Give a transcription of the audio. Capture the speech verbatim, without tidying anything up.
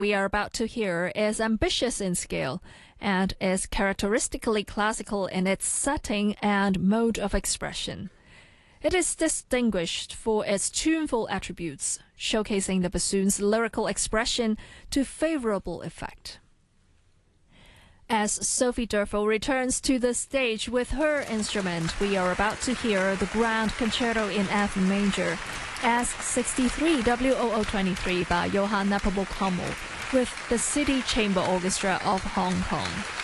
we are about to hear is ambitious in scale and is characteristically classical in its setting and mode of expression. It is distinguished for its tuneful attributes, showcasing the bassoon's lyrical expression to favorable effect. As Sophie Derfel returns to the stage with her instrument, we are about to hear the Grand Concerto in F Major, S sixty-three W zero zero twenty-three by Johann Nepomuk Hummel, with the City Chamber Orchestra of Hong Kong.